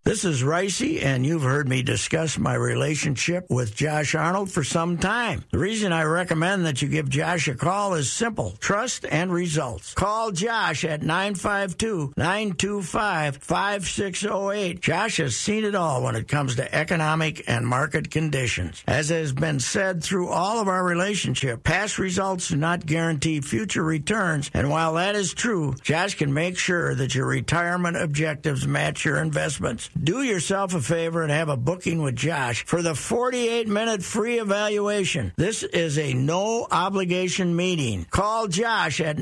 This is Ricey, and you've heard me discuss my relationship with Josh Arnold for some time. The reason I recommend that you give Josh a call is simple: trust and results. Call Josh at 952-925-5608. Josh has seen it all when it comes to economic and market conditions. As has been said through all of our relationship, past results do not guarantee future returns, and while that is true, Josh can make sure that your retirement objectives match your investments. Do yourself a favor and have a booking with Josh for the 48-minute free evaluation. This is a no-obligation meeting. Call Josh at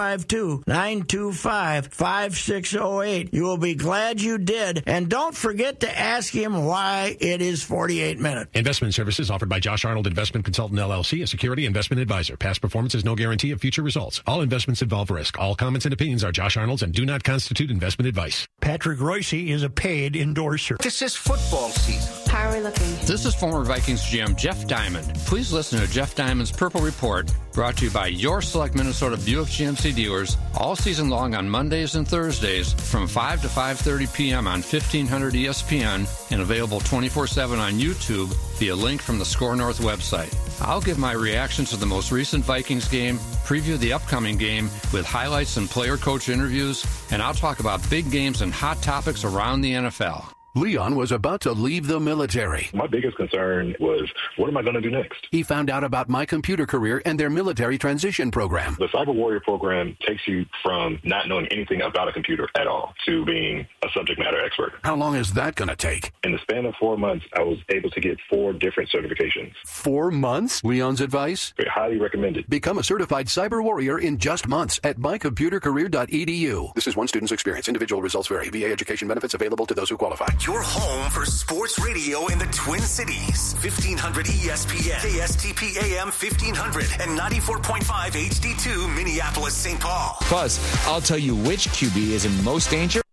952-925-5608. You will be glad you did, and don't forget to ask him why it is 48 minutes. Investment services offered by Josh Arnold Investment Consultant, LLC, a security investment advisor. Past performance is no guarantee of future results. All investments involve risk. All comments and opinions are Josh Arnold's and do not constitute investment advice. Patrick Reusse is a paid endorser. This is football season. How are we looking? This is former Vikings GM Jeff Diamond. Please listen to Jeff Diamond's Purple Report, brought to you by your select Minnesota Buick GMC dealers, all season long on Mondays and Thursdays from 5 to 5:30 p.m. on 1500 ESPN and available 24/7 on YouTube via link from the SKOR North website. I'll give my reactions to the most recent Vikings game, preview the upcoming game with highlights and player-coach interviews, and I'll talk about big games and hot topics around the NFL. Leon was about to leave the military. My biggest concern was, what am I going to do next? He found out about My Computer Career and their military transition program. The Cyber Warrior program takes you from not knowing anything about a computer at all to being a subject matter expert. How long is that going to take? In the span of 4 months, I was able to get 4 different certifications. 4 months? Leon's advice? Very highly recommended. Become a certified cyber warrior in just months at mycomputercareer.edu. This is one student's experience. Individual results vary. VA education benefits available to those who qualify. Your home for sports radio in the Twin Cities. 1500 ESPN, KSTP AM 1500, and 94.5 HD2 Minneapolis, St. Paul. Plus, I'll tell you which QB is in most danger.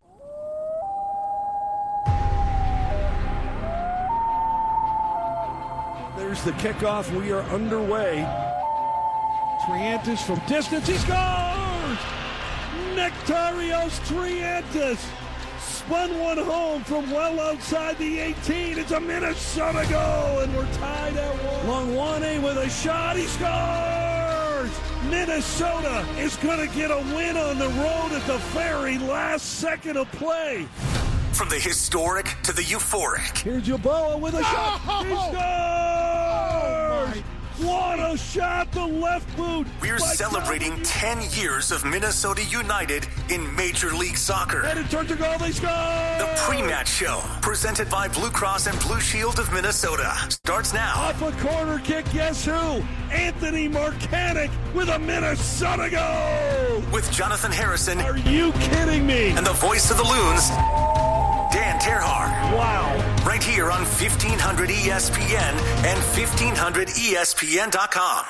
There's the kickoff. We are underway. Triantis from distance. He scores! Nectarios Triantis spun one home from well outside the 18. It's a Minnesota goal, and we're tied at 1. Longwane with a shot. He scores! Minnesota is going to get a win on the road at the Ferry. Last second of play. From the historic to the euphoric. Here's Yeboah with a shot. He scores! What a shot, the left boot. We're celebrating 10 years of Minnesota United in Major League Soccer. And it turns to goal, they score! The pre-match show, presented by Blue Cross and Blue Shield of Minnesota, starts now. Off a corner kick, guess who? Anthony Marcanic with a Minnesota goal! With Jonathan Harrison. Are you kidding me? And the voice of the Loons, Dan Terhar. Wow. Right here on 1500 ESPN and 1500ESPN.com.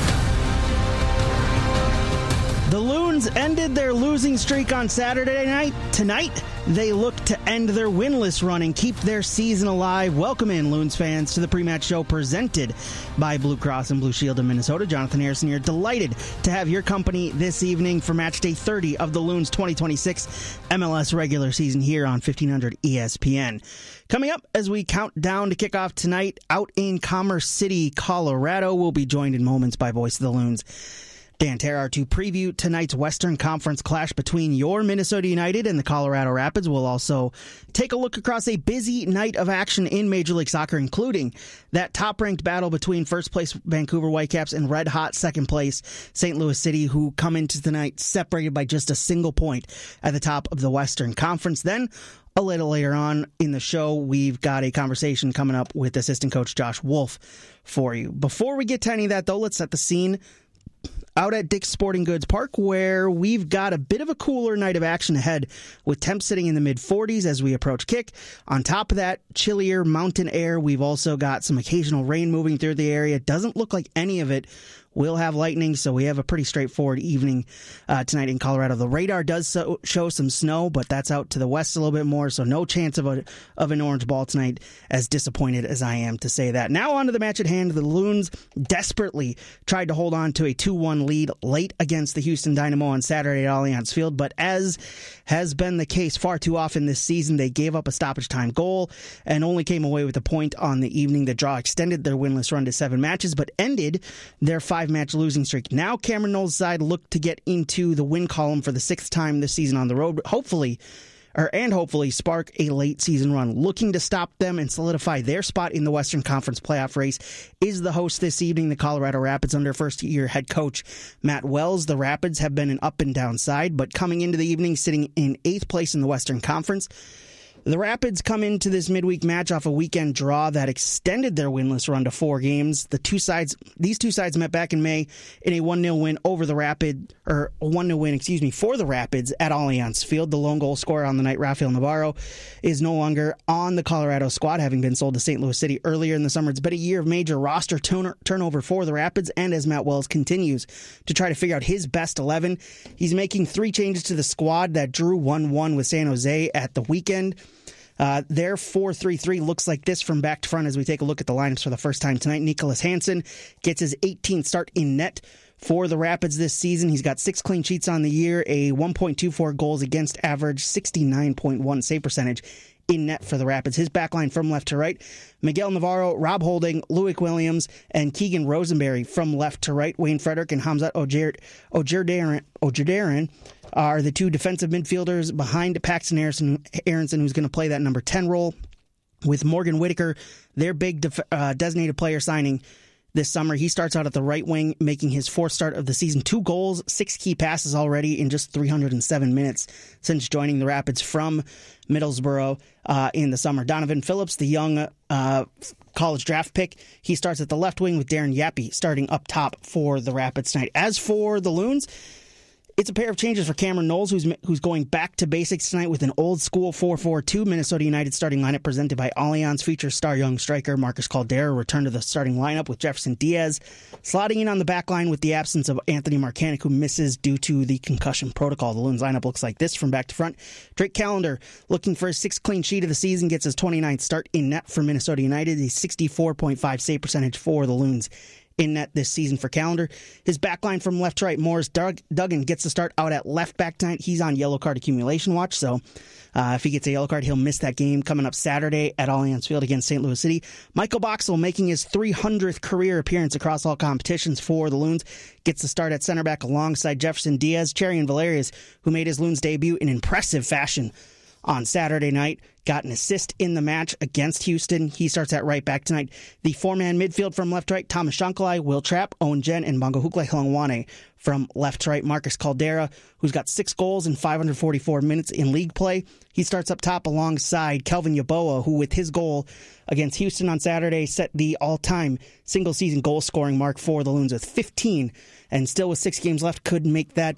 The Loons ended their losing streak on Saturday night. Tonight, they look to end their winless run and keep their season alive. Welcome in, Loons fans, to the pre-match show presented by Blue Cross and Blue Shield of Minnesota. Jonathan Harrison here, delighted to have your company this evening for match day 30 of the Loons 2026 MLS regular season here on 1500 ESPN. Coming up as we count down to kick off tonight out in Commerce City, Colorado, we'll be joined in moments by voice of the Loons, Dan Terhar, to preview tonight's Western Conference clash between your Minnesota United and the Colorado Rapids. We'll also take a look across a busy night of action in Major League Soccer, including that top-ranked battle between first-place Vancouver Whitecaps and red-hot second-place St. Louis City, who come into tonight separated by just a single point at the top of the Western Conference. Then, a little later on in the show, we've got a conversation coming up with assistant coach Josh Wolf for you. Before we get to any of that, though, let's set the scene out at Dick's Sporting Goods Park, where we've got a bit of a cooler night of action ahead, with temps sitting in the mid-40s as we approach kick. On top of that, chillier mountain air. We've also got some occasional rain moving through the area. It doesn't look like any of it will have lightning, so we have a pretty straightforward evening tonight in Colorado. The radar does show some snow, but that's out to the west a little bit more, so no chance of an orange ball tonight, as disappointed as I am to say that. Now on to the match at hand. The Loons desperately tried to hold on to a 2-1 lead late against the Houston Dynamo on Saturday at Allianz Field, but as has been the case far too often this season, they gave up a stoppage time goal and only came away with a point on the evening. The draw extended their winless run to 7 matches, but ended their 5-match losing streak. Now Cameron Knowles' side look to get into the win column for the 6th time this season on the road, hopefully spark a late season run. Looking to stop them and solidify their spot in the Western Conference playoff race is the host this evening, the Colorado Rapids, under first-year head coach Matt Wells. The Rapids have been an up and down side, but coming into the evening sitting in 8th place in the Western Conference. The Rapids come into this midweek match off a weekend draw that extended their winless run to 4 games. These two sides met back in May in a 1-0 win over the Rapids, or a 1-0 win, for the Rapids at Allianz Field. The lone goal scorer on the night, Rafael Navarro, is no longer on the Colorado squad, having been sold to St. Louis City earlier in the summer. It's been a year of major roster turnover for the Rapids, and as Matt Wells continues to try to figure out his best 11, he's making 3 changes to the squad that drew 1-1 with San Jose at the weekend. Their 4-3-3 looks like this from back to front as we take a look at the lineups for the first time tonight. Nicholas Hansen gets his 18th start in net for the Rapids this season. He's got 6 clean sheets on the year, a 1.24 goals against average, 69.1 save percentage in net for the Rapids. His backline from left to right, Miguel Navarro, Rob Holding, Loic Williams, and Keegan Rosenberry from left to right. Wayne Frederick and Hamzat Ojirdaran are the 2 defensive midfielders behind Paxton Aronson, who's going to play that number 10 role, with Morgan Whitaker, their big designated player signing this summer. He starts out at the right wing, making his 4th start of the season. 2 goals, 6 key passes already in just 307 minutes since joining the Rapids from Middlesbrough in the summer. Donovan Phillips, the young college draft pick, he starts at the left wing with Darren Yappy starting up top for the Rapids tonight. As for the Loons, it's a pair of changes for Cameron Knowles, who's going back to basics tonight with an old-school 4-4-2 Minnesota United starting lineup presented by Allianz. Features star young striker Marcus Caldera return to the starting lineup with Jefferson Diaz slotting in on the back line with the absence of Anthony Marcanic, who misses due to the concussion protocol. The Loons lineup looks like this from back to front. Drake Callender, looking for his 6th clean sheet of the season, gets his 29th start in net for Minnesota United, a 64.5 save percentage for the Loons in net this season for Callender. His backline from left to right, Morris Duggan gets the start out at left back tonight. He's on yellow card accumulation watch, so if he gets a yellow card, he'll miss that game coming up Saturday at Allianz Field against St. Louis City. Michael Boxall, making his 300th career appearance across all competitions for the Loons, gets the start at center back alongside Jefferson Diaz. Cherian Valerius, who made his Loons debut in impressive fashion on Saturday night, got an assist in the match against Houston. He starts at right back tonight. The 4-man midfield from left to right, Thomas Shankalai, Will Trapp, Owen Jen, and Bangahuklai Hlongwane from left to right. Marcus Caldera, who's got 6 goals in 544 minutes in league play. He starts up top alongside Kelvin Yeboah, who with his goal against Houston on Saturday set the all-time single-season goal-scoring mark for the Loons with 15, and still with 6 games left could make that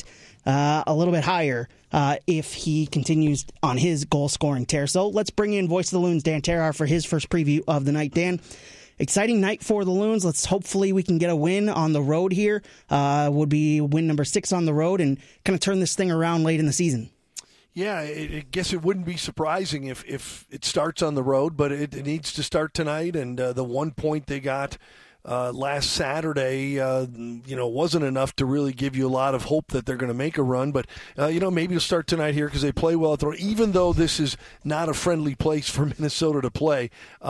a little bit higher if he continues on his goal-scoring tear. So let's bring in voice of the Loons, Dan Terhaar, for his first preview of the night. Dan, exciting night for the Loons. Hopefully we can get a win on the road here. Would be win number 6 on the road and kind of turn this thing around late in the season. Yeah, I guess it wouldn't be surprising if it starts on the road, but it needs to start tonight. And the 1 point they got last Saturday, wasn't enough to really give you a lot of hope that they're going to make a run. But, maybe you'll start tonight here because they play well at the road. Even though this is not a friendly place for Minnesota to play,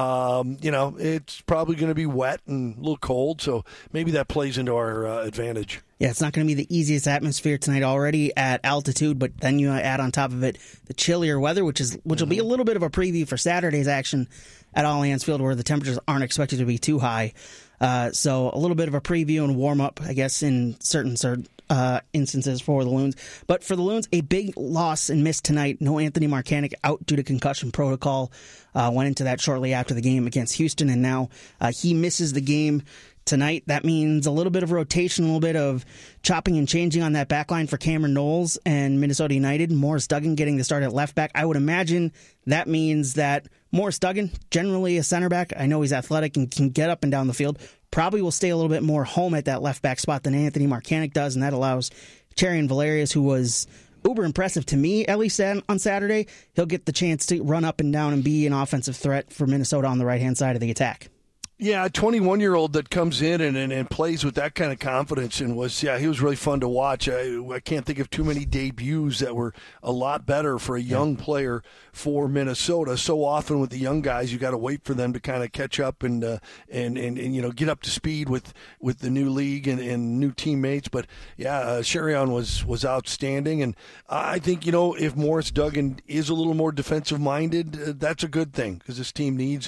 it's probably going to be wet and a little cold. So maybe that plays into our advantage. Yeah, it's not going to be the easiest atmosphere tonight already at altitude, but then you add on top of it the chillier weather, which will be a little bit of a preview for Saturday's action at Allianz Field, where the temperatures aren't expected to be too high. So a little bit of a preview and warm-up, I guess, in certain instances for the Loons. But for the Loons, a big loss and miss tonight. No Anthony Marcanic out due to concussion protocol. Went into that shortly after the game against Houston, and now he misses the game tonight. That means a little bit of rotation, a little bit of chopping and changing on that back line for Cameron Knowles and Minnesota United. Morris Duggan getting the start at left back. I would imagine that means that Morris Duggan, generally a center back, I know he's athletic and can get up and down the field, probably will stay a little bit more home at that left back spot than Anthony Marcanic does, and that allows Charian Valerius, who was uber impressive to me, at least on Saturday, he'll get the chance to run up and down and be an offensive threat for Minnesota on the right-hand side of the attack. Yeah, a 21-year-old that comes in and plays with that kind of confidence and he was really fun to watch. I can't think of too many debuts that were a lot better for a young player for Minnesota. So often with the young guys, you got to wait for them to kind of catch up and get up to speed with the new league and new teammates. But Charian was outstanding, and I think if Morris Duggan is a little more defensive minded, that's a good thing because this team needs.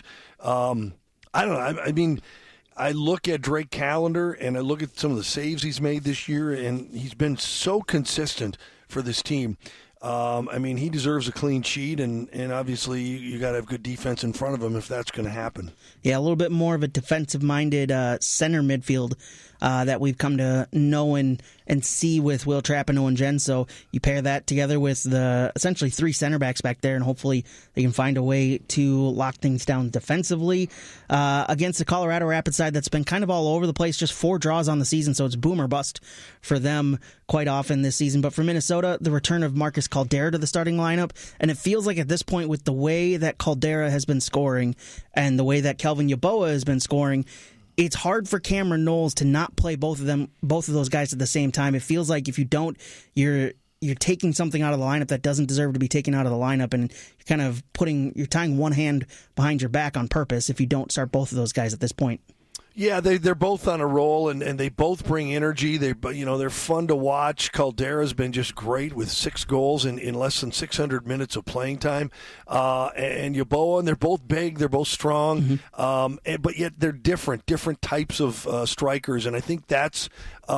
I don't know. I mean, I look at Drake Callender and I look at some of the saves he's made this year, and he's been so consistent for this team. I mean, he deserves a clean sheet, and obviously you got to have good defense in front of him if that's going to happen. Yeah, a little bit more of a defensive-minded center midfield that we've come to know and see with Will Trapp and Owen Jen. So you pair that together with the essentially three center backs back there, and hopefully they can find a way to lock things down defensively against the Colorado Rapids side that's been kind of all over the place. Just 4 draws on the season, so it's boom or bust for them quite often this season. But for Minnesota, the return of Marcus Caldera to the starting lineup, and it feels like at this point with the way that Caldera has been scoring and the way that Kelvin Yeboah has been scoring, it's hard for Cameron Knowles to not play both of those guys at the same time. It feels like if you don't, you're taking something out of the lineup that doesn't deserve to be taken out of the lineup, and you're kind of you're tying one hand behind your back on purpose if you don't start both of those guys at this point. Yeah, they're both on a roll, and they both bring energy. They're fun to watch. Caldera's been just great with 6 goals in less than 600 minutes of playing time. And Yeboah, and they're both big, they're both strong, but yet they're different types of strikers, and I think that's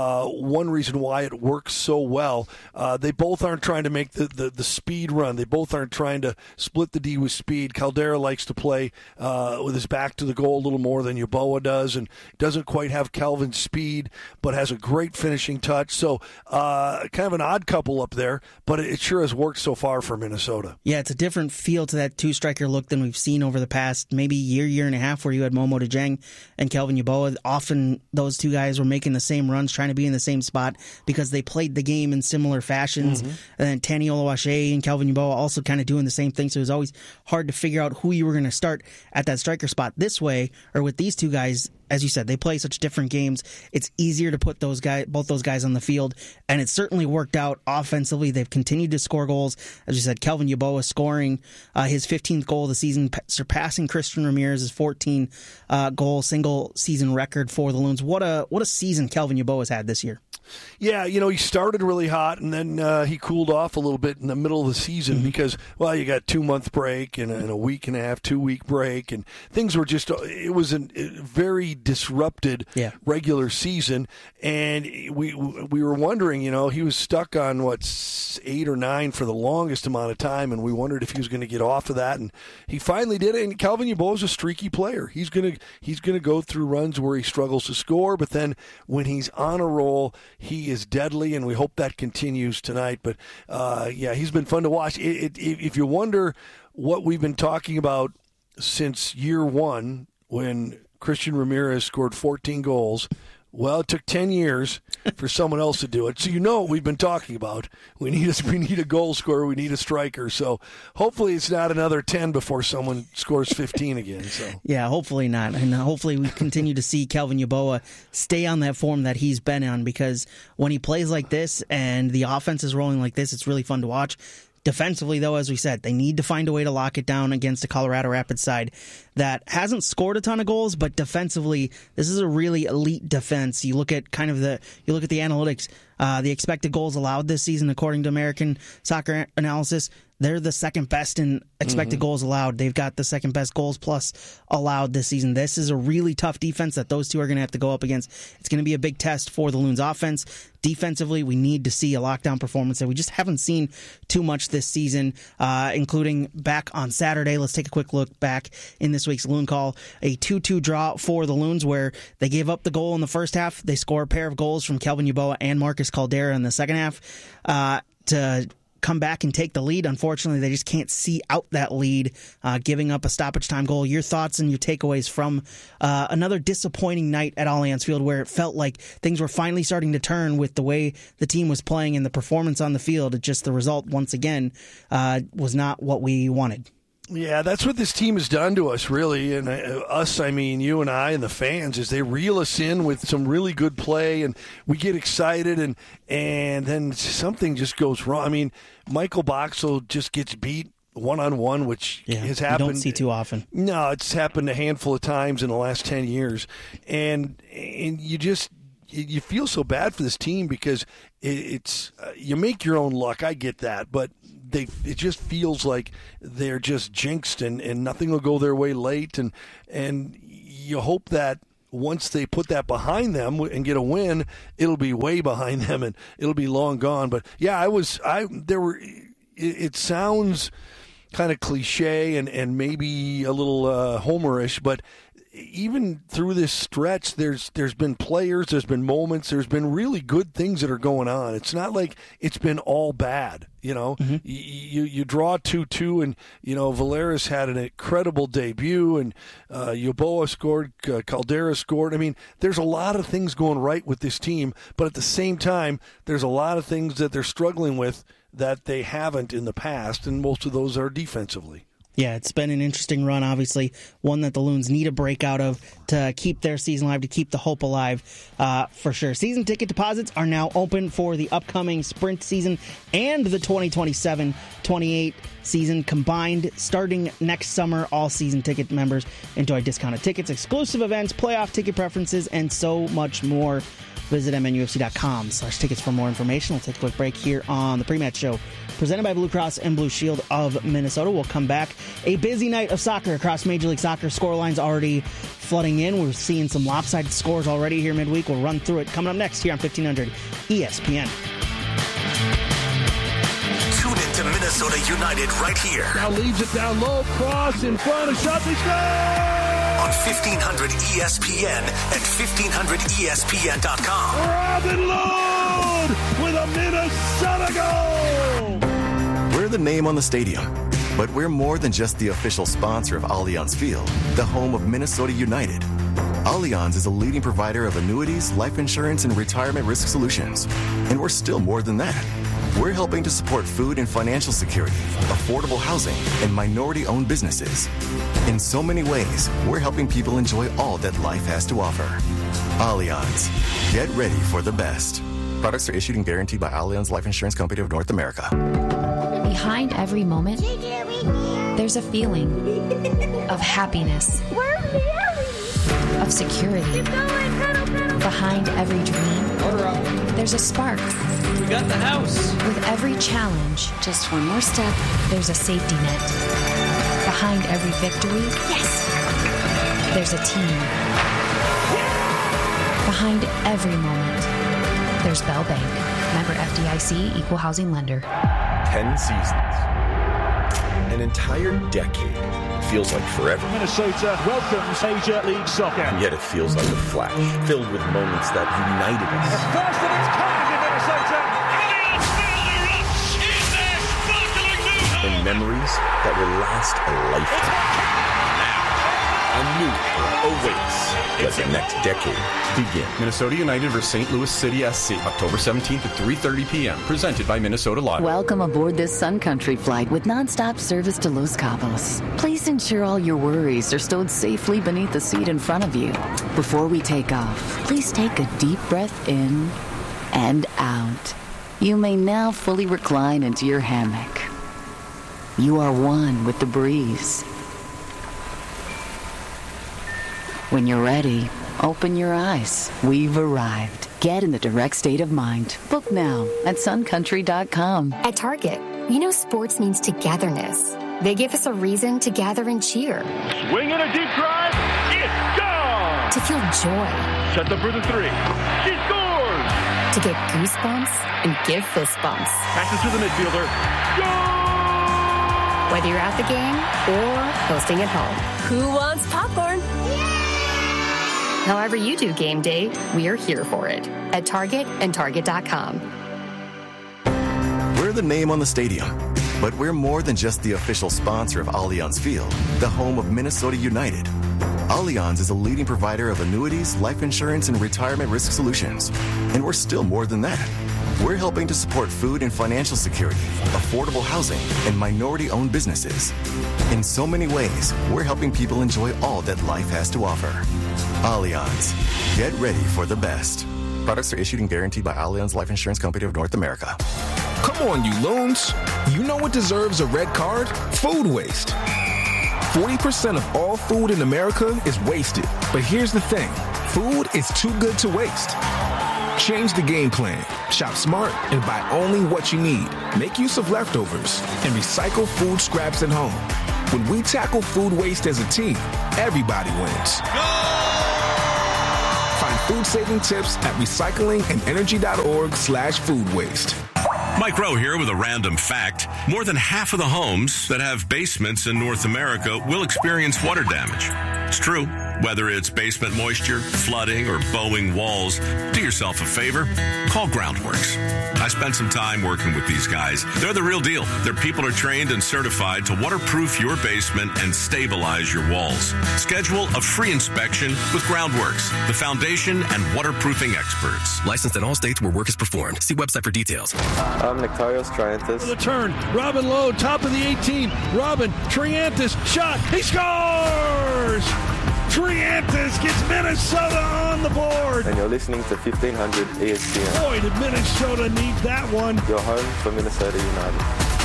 one reason why it works so well. They both aren't trying to make the speed run. They both aren't trying to split the D with speed. Caldera likes to play with his back to the goal a little more than Yeboah does, and doesn't quite have Kelvin's speed, but has a great finishing touch. So kind of an odd couple up there, but it sure has worked so far for Minnesota. Yeah, it's a different feel to that two-striker look than we've seen over the past maybe year and a half, where you had Momo DeJong and Kelvin Yeboah. Often those two guys were making the same runs, trying to be in the same spot because they played the game in similar fashions. And then Tani Oluwaseyi and Kelvin Yeboah also kind of doing the same thing, so it was always hard to figure out who you were going to start at that striker spot. This way, or with these two guys, as you said, they play such different games. It's easier to put both those guys on the field, and it certainly worked out offensively. They've continued to score goals. As you said, Kelvin Yeboah scoring his 15th goal of the season, surpassing Christian Ramirez's 14-goal single-season record for the Loons. What a season Kelvin Yeboah has had this year. Yeah, he started really hot, and then he cooled off a little bit in the middle of the season because, you got a 2-month break and a week and a half, 2-week break, and things were just, it was a very disrupted regular season, and we were wondering, he was stuck on 8 or 9 for the longest amount of time, and we wondered if he was going to get off of that, and he finally did it. And Kelvin Yeboah is a streaky player. He's gonna go through runs where he struggles to score, but then when he's on a roll, he is deadly, and we hope that continues tonight. But he's been fun to watch. If you wonder what we've been talking about since year one, when Christian Ramirez scored 14 goals. Well, it took 10 years for someone else to do it. So what we've been talking about. We need a goal scorer. We need a striker. So hopefully it's not another 10 before someone scores 15 again. So yeah, hopefully not. And hopefully we continue to see Kelvin Yeboah stay on that form that he's been on, because when he plays like this and the offense is rolling like this, it's really fun to watch. Defensively, though, as we said, they need to find a way to lock it down against the Colorado Rapids side that hasn't scored a ton of goals, but defensively, this is a really elite defense. You look at the analytics, the expected goals allowed this season, according to American Soccer Analysis, They're the second best in expected goals allowed. They've got the second best goals plus allowed this season. This is a really tough defense that those two are going to have to go up against. It's going to be a big test for the Loons offense. Defensively, we need to see a lockdown performance that we just haven't seen too much this season, including back on Saturday. Let's take a quick look back in this week's Loon Call. A 2-2 draw for the Loons where they gave up the goal in the first half. They score a pair of goals from Kelvin Yeboah and Marcus Caldera in the second half to come back and take the lead. Unfortunately, they just can't see out that lead, giving up a stoppage time goal. Your thoughts and your takeaways from another disappointing night at Allianz Field where it felt like things were finally starting to turn with the way the team was playing and the performance on the field. It just the result, once again, was not what we wanted. Yeah, that's what this team has done to us, really. And I mean you and I and the fans, is they reel us in with some really good play, and we get excited, and then something just goes wrong. I mean, Michael Boxall just gets beat one-on-one, which has happened. You don't see too often. No, it's happened a handful of times in the last 10 years. And you feel so bad for this team because it's you make your own luck. I get that, but it just feels like they're just jinxed and nothing will go their way late. And you hope that once they put that behind them and get a win, it'll be way behind them and it'll be long gone. But yeah, it sounds kind of cliche and maybe a little homerish, but even through this stretch, there's been players, there's been moments, there's been really good things that are going on. It's not like it's been all bad, you know. Mm-hmm. You draw 2-2, and Valeris had an incredible debut, and Yeboah scored, Caldera scored. I mean, there's a lot of things going right with this team, but at the same time, there's a lot of things that they're struggling with that they haven't in the past, and most of those are defensively. Yeah, it's been an interesting run, obviously, one that the Loons need a break out of to keep their season alive, to keep the hope alive, for sure. Season ticket deposits are now open for the upcoming sprint season and the 2027-28 season combined. Starting next summer, all season ticket members enjoy discounted tickets, exclusive events, playoff ticket preferences, and so much more. Visit MNUFC.com/tickets for more information. We'll take a quick break here on the pre-match show presented by Blue Cross and Blue Shield of Minnesota. We'll come back. A busy night of soccer across Major League Soccer. Scorelines already flooding in. We're seeing some lopsided scores already here midweek. We'll run through it coming up next here on 1500 ESPN. Tune into Minnesota United right here. Now leaves it down low. Cross in front. A shot. They score! On 1500 ESPN and 1500ESPN.com. Robin Lod with a Minnesota goal! We're the name on the stadium, but we're more than just the official sponsor of Allianz Field, the home of Minnesota United. Allianz is a leading provider of annuities, life insurance, and retirement risk solutions. And we're still more than that. We're helping to support food and financial security, affordable housing, and minority-owned businesses. In so many ways, we're helping people enjoy all that life has to offer. Allianz. Get ready for the best. Products are issued and guaranteed by Allianz Life Insurance Company of North America. Behind every moment, there's a feeling of happiness, of security. Behind every dream, there's a spark. We got the house. With every challenge, just one more step, there's a safety net. Behind every victory, yes, there's a team. Behind every moment, there's Bell Bank. Member FDIC, Equal Housing Lender. 10 seasons. An entire decade. Feels like forever. Minnesota welcomes Major League Soccer. And yet it feels like a flash, filled with moments that united us. The first of its kind in Minnesota. And memories that will last a lifetime. Now, a new era awaits. Let the next decade begin. Minnesota United vs. St. Louis City SC, October 17th at 3:30 p.m. Presented by Minnesota Lottery. Welcome aboard this Sun Country flight with nonstop service to Los Cabos. Please ensure all your worries are stowed safely beneath the seat in front of you. Before we take off, please take a deep breath in and out. You may now fully recline into your hammock. You are one with the breeze. When you're ready, open your eyes. We've arrived. Get in the direct state of mind. Book now at suncountry.com. At Target, We know sports means togetherness. They give us a reason to gather and cheer. Swing in a deep drive. It's gone. To feel joy. Set up for the three. She scores. To get goosebumps and give fist bumps. Passes to the midfielder. Goal! Whether you're at the game or hosting at home. Who wants popcorn? However you do game day, we are here for it at Target and Target.com. We're the name on the stadium, but we're more than just the official sponsor of Allianz Field, the home of Minnesota United. Allianz is a leading provider of annuities, life insurance, and retirement risk solutions. And we're still more than that. We're helping to support food and financial security, affordable housing, and minority-owned businesses. In so many ways, we're helping people enjoy all that life has to offer. Allianz. Get ready for the best. Products are issued and guaranteed by Allianz Life Insurance Company of North America. Come on, you loons. You know what deserves a red card? Food waste. 40% of all food in America is wasted. But here's the thing. Food is too good to waste. Change the game plan. Shop smart and buy only what you need. Make use of leftovers and recycle food scraps at home. When we tackle food waste as a team, everybody wins. Find food-saving tips at recyclingandenergy.org/food waste. Mike Rowe here with a random fact. More than half of the homes that have basements in North America will experience water damage. It's true. Whether it's basement moisture, flooding, or bowing walls, do yourself a favor. Call Groundworks. I spent some time working with these guys. They're the real deal. Their people are trained and certified to waterproof your basement and stabilize your walls. Schedule a free inspection with Groundworks, the foundation and waterproofing experts. Licensed in all states where work is performed. See website for details. I'm Nectarios Triantis. The turn. Robin Lowe, top of the 18. Robin, Triantis, shot. He scores! Triantis gets Minnesota on the board. And you're listening to 1500 ESPN. Boy, did Minnesota need that one. Your home for Minnesota United.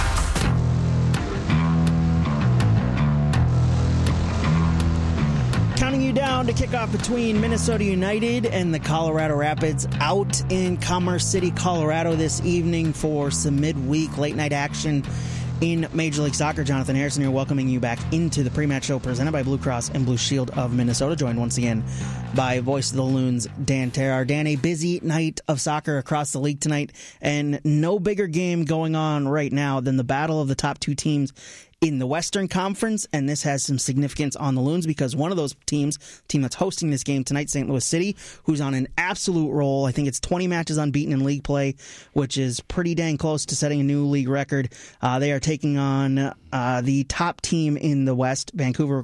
Counting you down to kick off between Minnesota United and the Colorado Rapids out in Commerce City, Colorado this evening for some midweek late-night action in Major League Soccer. Jonathan Harrison here, welcoming you back into the pre-match show presented by Blue Cross and Blue Shield of Minnesota, joined once again by Voice of the Loons, Dan Terrar. Dan, a busy night of soccer across the league tonight, and no bigger game going on right now than the battle of the top two teams in the Western Conference, and this has some significance on the Loons because one of those teams, the team that's hosting this game tonight, St. Louis City, who's on an absolute roll. I think it's 20 matches unbeaten in league play, which is pretty dang close to setting a new league record. They are taking on the top team in the West, Vancouver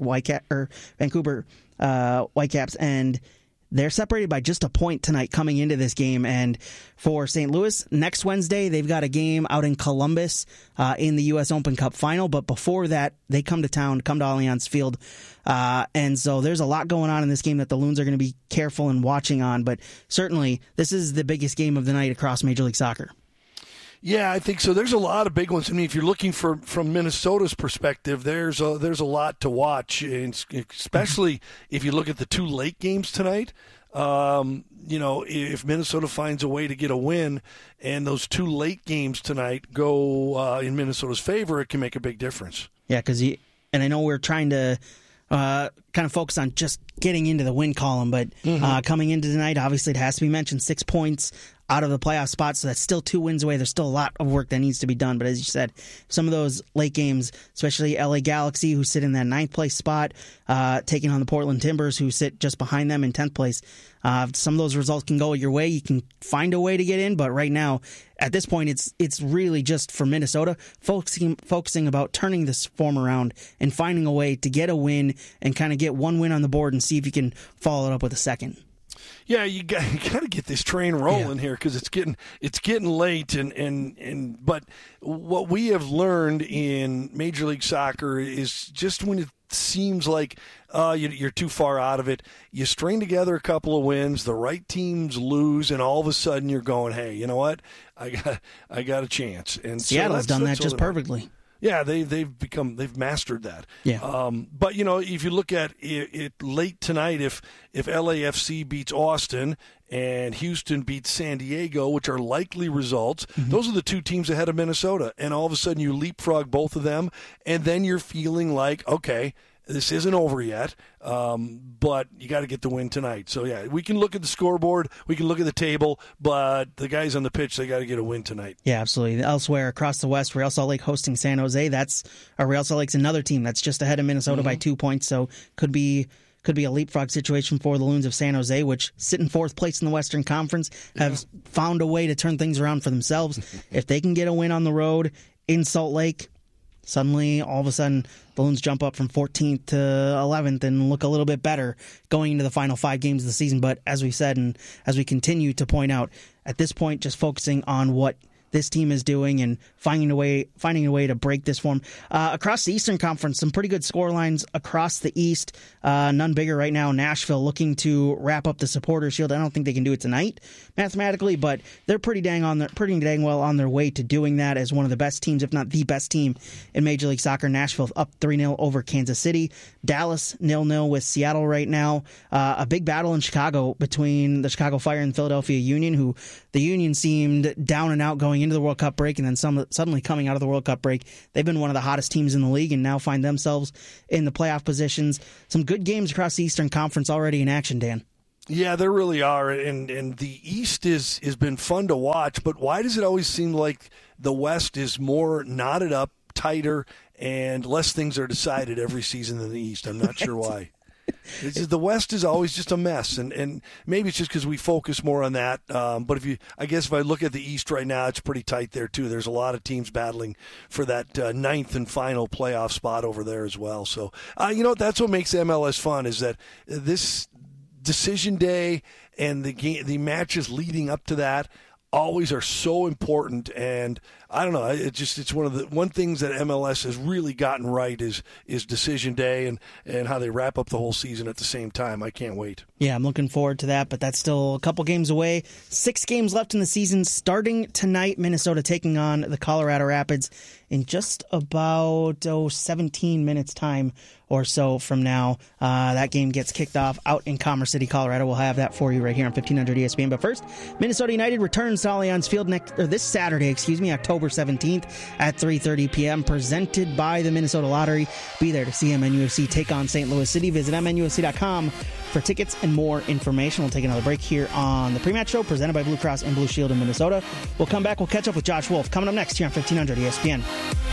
Whitecaps, and they're separated by just a point tonight coming into this game. And for St. Louis, next Wednesday, they've got a game out in Columbus in the U.S. Open Cup final. But before that, they come to town, come to Allianz Field. And so there's a lot going on in this game that the Loons are going to be careful and watching on. But certainly, this is the biggest game of the night across Major League Soccer. Yeah, I think so. There's a lot of big ones. I mean, if you're looking from Minnesota's perspective, there's a lot to watch, and especially if you look at the two late games tonight. If Minnesota finds a way to get a win, and those two late games tonight go in Minnesota's favor, it can make a big difference. Yeah, and I know we're trying to kind of focus on just getting into the win column, but coming into tonight, obviously it has to be mentioned, 6 points out of the playoff spot, so that's still 2 wins away. There's still a lot of work that needs to be done, but as you said, some of those late games, especially LA Galaxy, who sit in that 9th place spot, taking on the Portland Timbers, who sit just behind them in 10th place. Some of those results can go your way. You can find a way to get in, but right now, at this point, it's really just for Minnesota, focusing about turning this form around and finding a way to get a win and kind of get one win on the board and see if you can follow it up with a second. Yeah, you got to get this train rolling here because it's getting late, but what we have learned in Major League Soccer is just when it seems like you're too far out of it, you string together a couple of wins, the right teams lose, and all of a sudden you're going, hey, you know what? I got a chance. And Seattle's done that just perfectly. Yeah, they've mastered that. Yeah. But if you look at it late tonight, if LAFC beats Austin and Houston beats San Diego, which are likely results, those are the two teams ahead of Minnesota. And all of a sudden you leapfrog both of them, and then you're feeling like, okay, this isn't over yet, but you got to get the win tonight. So, yeah, we can look at the scoreboard, we can look at the table, but the guys on the pitch, they got to get a win tonight. Yeah, absolutely. Elsewhere across the West, Real Salt Lake hosting San Jose. Real Salt Lake's another team that's just ahead of Minnesota by 2 points, so could be a leapfrog situation for the Loons of San Jose, which sit in fourth place in the Western Conference, have found a way to turn things around for themselves. If they can get a win on the road in Salt Lake, suddenly, all of a sudden, the Loons jump up from 14th to 11th and look a little bit better going into the final 5 games of the season. But as we said, and as we continue to point out, at this point, just focusing on what this team is doing and finding a way to break this form. Across the Eastern Conference, some pretty good score lines across the East. None bigger right now. Nashville looking to wrap up the Supporters Shield. I don't think they can do it tonight mathematically, but they're pretty dang well on their way to doing that as one of the best teams, if not the best team in Major League Soccer. Nashville up 3-0 over Kansas City. Dallas 0-0 with Seattle right now. A big battle in Chicago between the Chicago Fire and Philadelphia Union, who the Union seemed down and out going into the World Cup break, and then suddenly coming out of the World Cup break, they've been one of the hottest teams in the league and now find themselves in the playoff positions. Some good games across the Eastern Conference already in action, Dan. Yeah, there really are, and the East has been fun to watch, but why does it always seem like the West is more knotted up, tighter, and less things are decided every season than the East? I'm not sure why. The West is always just a mess, and maybe it's just because we focus more on that. But if I look at the East right now, it's pretty tight there too. There's a lot of teams battling for that ninth and final playoff spot over there as well. So that's what makes MLS fun, is that this decision day and the matches leading up to that always are so important. And I don't know, it's one things that MLS has really gotten right is decision day and how they wrap up the whole season at the same time. I can't wait. Yeah, I'm looking forward to that, but that's still a couple games away. 6 games left in the season. Starting tonight, Minnesota taking on the Colorado Rapids in just about 17 minutes time or so from now. That game gets kicked off out in Commerce City, Colorado. We'll have that for you right here on 1500 ESPN. But first, Minnesota United returns to Allianz Field this Saturday, October 17th at 3:30 p.m. Presented by the Minnesota Lottery. Be there to see MNUFC take on St. Louis City. Visit MNUFC.com for tickets and more information. We'll take another break here on the pre-match show presented by Blue Cross and Blue Shield in Minnesota. We'll come back. We'll catch up with Josh Wolf coming up next here on 1500 ESPN.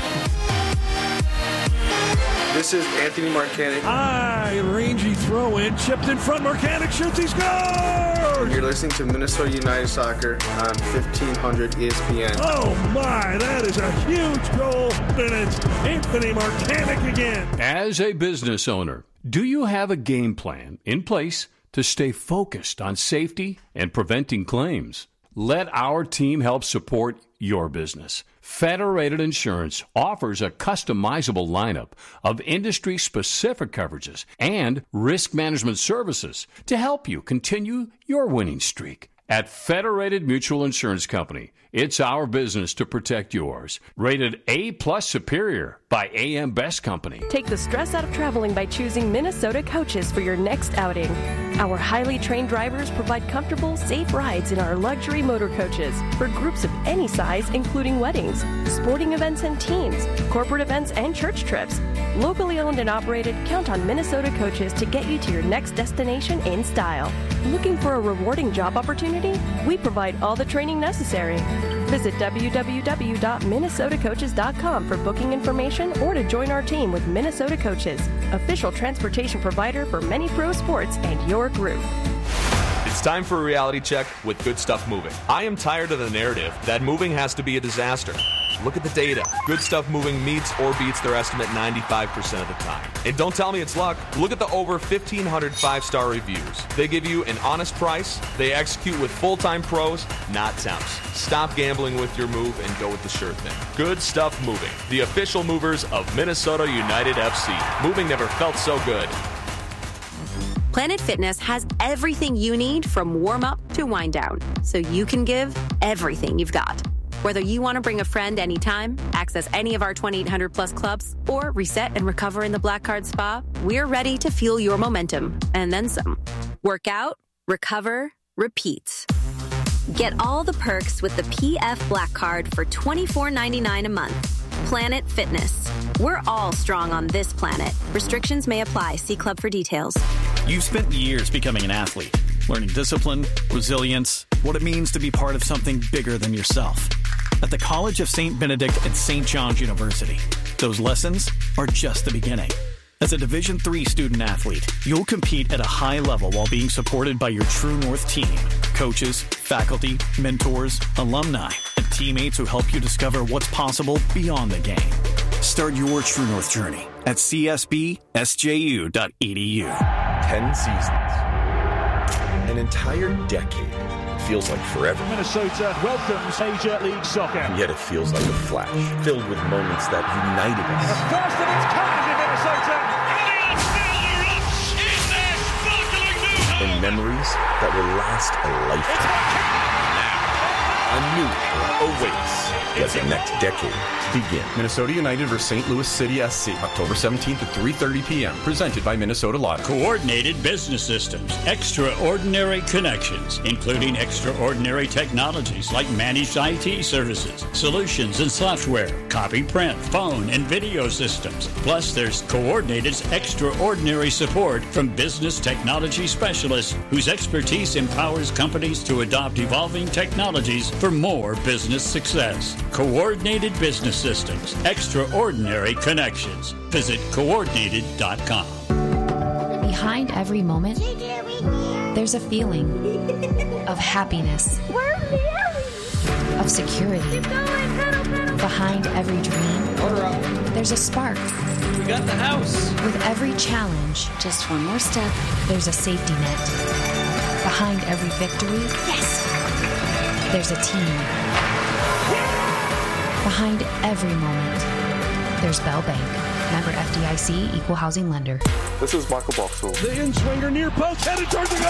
This is Anthony Marcanic. High, rangy throw in, chipped in front. Marcanic shoots, he scores! You're listening to Minnesota United Soccer on 1500 ESPN. Oh my, that is a huge goal, and it's Anthony Marcanic again. As a business owner, do you have a game plan in place to stay focused on safety and preventing claims? Let our team help support your business. Federated Insurance offers a customizable lineup of industry-specific coverages and risk management services to help you continue your winning streak. At Federated Mutual Insurance Company, it's our business to protect yours. Rated A+ Superior by AM Best Company. Take the stress out of traveling by choosing Minnesota Coaches for your next outing. Our highly trained drivers provide comfortable, safe rides in our luxury motor coaches for groups of any size, including weddings, sporting events and teams, corporate events and church trips. Locally owned and operated, count on Minnesota Coaches to get you to your next destination in style. Looking for a rewarding job opportunity? We provide all the training necessary. Visit www.minnesotacoaches.com for booking information or to join our team with Minnesota Coaches, official transportation provider for many pro sports and your group. It's time for a reality check with Good Stuff Moving. I am tired of the narrative that moving has to be a disaster. Look at the data. Good Stuff Moving meets or beats their estimate 95% of the time. And don't tell me it's luck. Look at the over 1,500 5-star reviews. They give you an honest price. They execute with full-time pros, not temps. Stop gambling with your move and go with the sure thing. Good Stuff Moving, the official movers of Minnesota United FC. Moving never felt so good. Planet Fitness has everything you need from warm-up to wind-down, so you can give everything you've got. Whether you want to bring a friend anytime, access any of our 2,800-plus clubs or reset and recover in the Black Card Spa, we're ready to fuel your momentum and then some. Work out, recover, repeat. Get all the perks with the PF Black Card for $24.99 a month. Planet Fitness. We're all strong on this planet. Restrictions may apply. See club for details. You've spent years becoming an athlete, learning discipline, resilience, what it means to be part of something bigger than yourself. At the College of St. Benedict and St. John's University, those lessons are just the beginning. As a Division III student athlete, you'll compete at a high level while being supported by your True North team, coaches, faculty, mentors, alumni, and teammates who help you discover what's possible beyond the game. Start your True North journey at csbsju.edu. 10 seasons. An entire decade. Feels like forever. Minnesota welcomes Major League Soccer. And yet it feels like a flash, filled with moments that united us. The first of its kind in Minnesota. And memories that will last a lifetime. Now, a new era awaits. Let the next decade begin. Minnesota United vs. St. Louis City SC, October 17th at 3:30 p.m. Presented by Minnesota Lotto. Coordinated business systems, extraordinary connections, including extraordinary technologies like managed IT services, solutions and software, copy, print, phone, and video systems. Plus, there's Coordinated's extraordinary support from business technology specialists whose expertise empowers companies to adopt evolving technologies for more business success. Coordinated business systems, extraordinary connections. Visit coordinated.com. Behind every moment, there's a feeling of happiness, of security. Behind every dream, there's a spark. We got the house. With every challenge, Just one more step. there's a safety net. Behind every victory, there's a team. Behind every moment, there's Bell Bank. Member FDIC, Equal Housing Lender. This is Michael Boxall. The in-swinger near post, headed towards the goal.